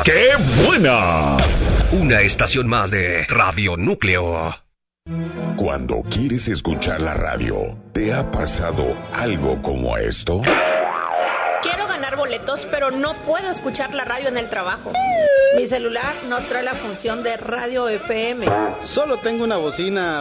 ¡Qué buena! Una estación más de Radio Núcleo. Cuando quieres escuchar la radio, ¿te ha pasado algo como esto? Quiero ganar boletos, pero no puedo escuchar la radio en el trabajo. Mi celular no trae la función de radio FM. Solo tengo una bocina